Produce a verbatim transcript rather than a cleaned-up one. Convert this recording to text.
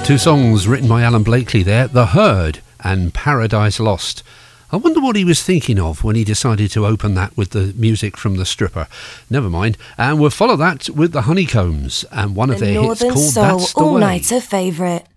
Two songs written by Alan Blakely there, The Herd and Paradise Lost. I wonder what he was thinking of when he decided to open that with the music from The Stripper. Never mind. And we'll follow that with The Honeycombs, and one of the their hits Northern called Soul That's the All Way. Nighter favourite.